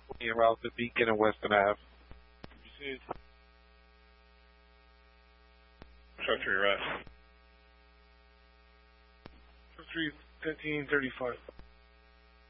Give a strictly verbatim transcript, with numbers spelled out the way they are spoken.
around the Beacon and Western Ave. Received. Show three rest. three fifteen thirty-five.